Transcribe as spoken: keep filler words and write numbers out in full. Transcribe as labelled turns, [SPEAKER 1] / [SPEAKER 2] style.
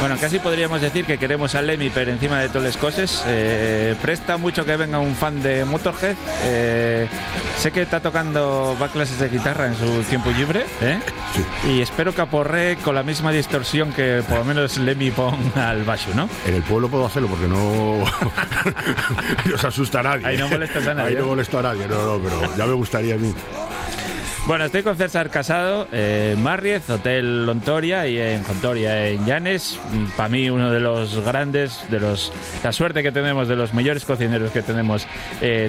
[SPEAKER 1] Bueno, casi podríamos decir que queremos a Lemmy per encima de todas las cosas. Eh, presta mucho que venga un fan de Motorhead. Eh, sé que está tocando, va a clases de guitarra en su tiempo libre, ¿eh?
[SPEAKER 2] Sí.
[SPEAKER 1] Y espero que aporre con la misma distorsión que por lo menos Lemmy ponga al bajo, ¿no?
[SPEAKER 2] En el pueblo puedo hacerlo porque no nos asusta a nadie.
[SPEAKER 1] Ahí no molestas a nadie.
[SPEAKER 2] Ahí no molesto a nadie, no, no, pero ya me gustaría a mí.
[SPEAKER 1] Bueno, estoy con César Casado, eh, Marriez, Hotel Lontoria y en Jontoria, en Llanes. Para mí uno de los grandes, de los la suerte que tenemos, de los mejores cocineros que tenemos eh,